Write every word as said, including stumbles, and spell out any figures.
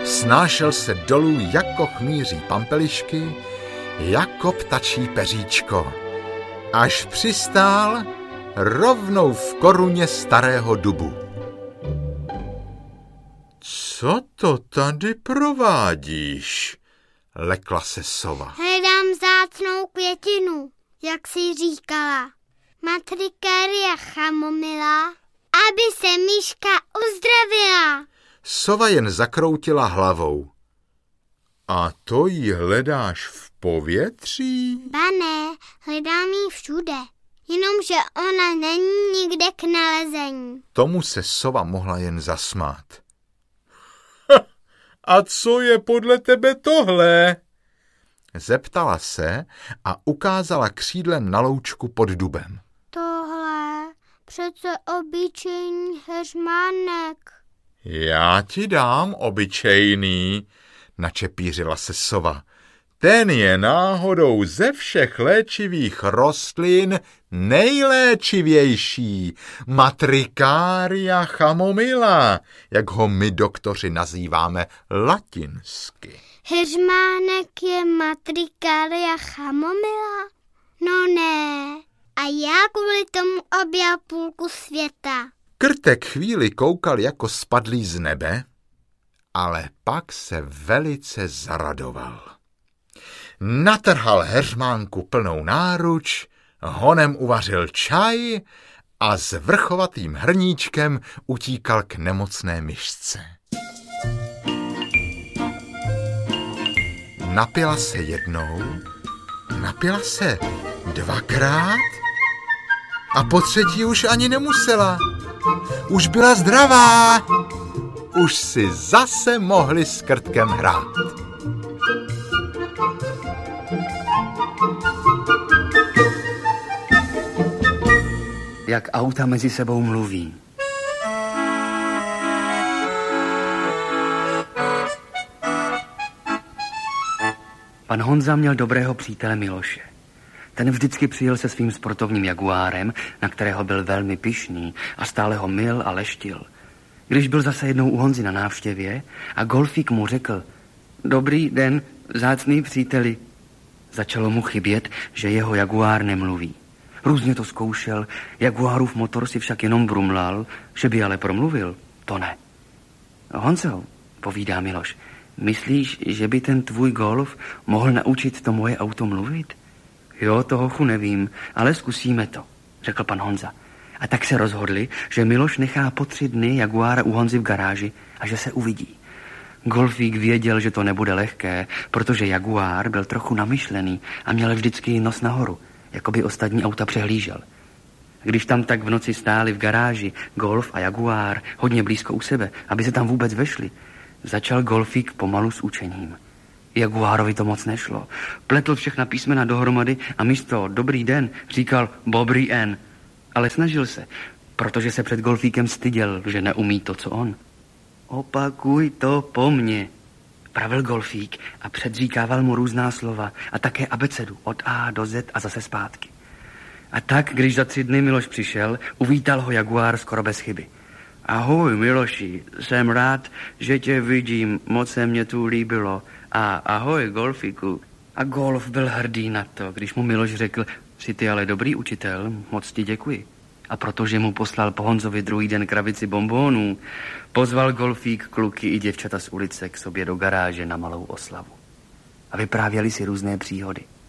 Snášel se dolů jako chmýří pampelišky, jako ptačí peříčko. Až přistál rovnou v koruně starého dubu. Co to tady provádíš? Lekla se sova. Hledám vzácnou květinu, jak jsi říkala. Matrikéria chamomila, aby se myška uzdravila. Sova jen zakroutila hlavou. A to jí hledáš v povětří? Ba ne, hledám ji všude. Jenomže ona není nikde k nalezení. Tomu se sova mohla jen zasmát. A co je podle tebe tohle? Zeptala se a ukázala křídlem na loučku pod dubem. Tohle přece obyčejný heřmánek. Já ti dám obyčejný, načepířila se sova. Ten je náhodou ze všech léčivých rostlin nejléčivější. Matrikária chamomila, jak ho my doktoři nazýváme latinsky. Heřmánek je Matrikária chamomila? No ne. A já kvůli tomu objel půlku světa. Krtek chvíli koukal jako spadlý z nebe, ale pak se velice zaradoval. Natrhal heřmánku plnou náruč, honem uvařil čaj a s vrchovatým hrníčkem utíkal k nemocné myšce. Napila se jednou, napila se dvakrát a po třetí už ani nemusela. Už byla zdravá, už si zase mohli s krtkem hrát. Jak auta mezi sebou mluví. Pan Honza měl dobrého přítele Miloše. Ten vždycky přijel se svým sportovním jaguárem, na kterého byl velmi pyšný a stále ho mil a leštil. Když byl zase jednou u Honzy na návštěvě a golfík mu řekl: Dobrý den, vzácný příteli. Začalo mu chybět, že jeho jaguár nemluví. Různě to zkoušel, jaguárův motor si však jenom brumlal, že by ale promluvil, to ne. Honzo, povídá Miloš, myslíš, že by ten tvůj golf mohl naučit to moje auto mluvit? Jo, to hochu nevím, ale zkusíme to, řekl pan Honza. A tak se rozhodli, že Miloš nechá po tři dny jaguára u Honzy v garáži a že se uvidí. Golfík věděl, že to nebude lehké, protože jaguár byl trochu namyšlený a měl vždycky nos nahoru, jako by ostatní auta přehlížel. Když tam tak v noci stáli v garáži golf a jaguár hodně blízko u sebe, aby se tam vůbec vešli, začal golfík pomalu s učením. Jaguárovi to moc nešlo. Pletl všechna písmena dohromady a místo dobrý den říkal bobrý en. Ale snažil se, protože se před golfíkem styděl, že neumí to, co on. Opakuj to po mně, pravil golfík a předříkával mu různá slova a také abecedu od A do Z a zase zpátky. A tak, když za tři dny Miloš přišel, uvítal ho jaguár skoro bez chyby. Ahoj, Miloši, jsem rád, že tě vidím, moc se mě tu líbilo. A ahoj, golfíku. A golf byl hrdý na to, když mu Miloš řekl, jsi ty ale dobrý učitel, moc ti děkuji. A protože mu poslal po Honzovi druhý den krabici bonbónů, pozval golfík kluky i děvčata z ulice k sobě do garáže na malou oslavu. A vyprávěli si různé příhody.